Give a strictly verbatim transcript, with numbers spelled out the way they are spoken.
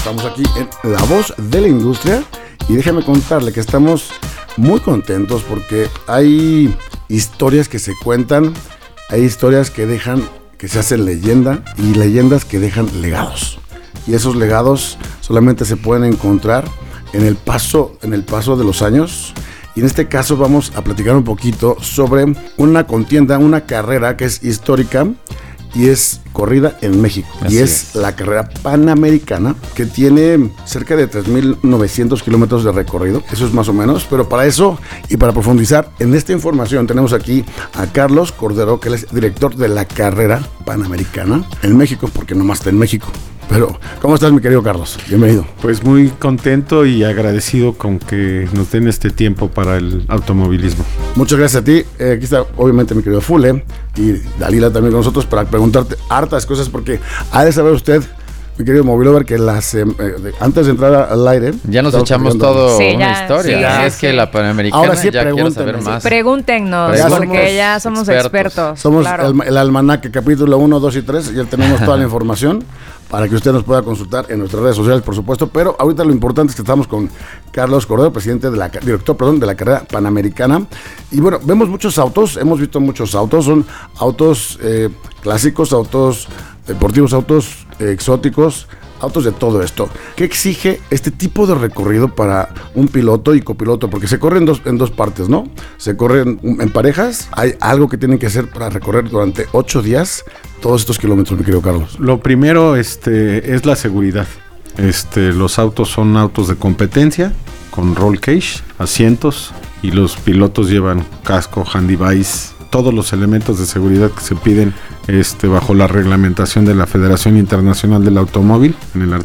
Estamos aquí en La Voz de la Industria y déjame contarle que estamos muy contentos porque hay historias que se cuentan, hay historias que dejan, que se hacen leyenda y leyendas que dejan legados. Y esos legados solamente se pueden encontrar en el paso, en el paso de los años. Y en este caso vamos a platicar un poquito sobre una contienda, una carrera que es histórica y es corrida en México. Así y es, es la carrera panamericana, que tiene cerca de tres mil novecientos kilómetros de recorrido, eso es más o menos, pero para eso y para profundizar en esta información tenemos aquí a Carlos Cordero, que él es director de la carrera panamericana en México, porque nomás está en México. Pero, ¿cómo estás, mi querido Carlos? Bienvenido. Pues muy contento y agradecido con que nos den este tiempo para el automovilismo. Muchas gracias a ti. Eh, aquí está, obviamente, mi querido Fule y Dalila también con nosotros para preguntarte hartas cosas, porque ha de saber usted, mi querido Movilover, que las eh, de, antes de entrar al aire... Ya nos echamos todo sí, una ya, historia. Sí, ya, es sí. que la Panamericana Ahora sí, ya quiero saber más. Pregúntenos, Ya porque somos ya somos expertos. expertos somos claro. el, el almanaque, capítulo uno, dos y tres, y ya tenemos toda la información para que usted nos pueda consultar en nuestras redes sociales, por supuesto. Pero ahorita lo importante es que estamos con Carlos Cordero, presidente de la, director, perdón, de la carrera panamericana. Y bueno, vemos muchos autos, hemos visto muchos autos, son autos eh, clásicos, autos deportivos, autos eh, exóticos, autos de todo esto. ¿Qué exige este tipo de recorrido para un piloto y copiloto? Porque se corre en dos, en dos partes, ¿no? Se corre en, en parejas. Hay algo que tienen que hacer para recorrer durante ocho días todos estos kilómetros, mi querido Carlos. Lo primero este, es la seguridad. Este, los autos son autos de competencia con roll cage, asientos, y los pilotos llevan casco, handibuys, todos los elementos de seguridad que se piden este, bajo la reglamentación de la Federación Internacional del Automóvil, en el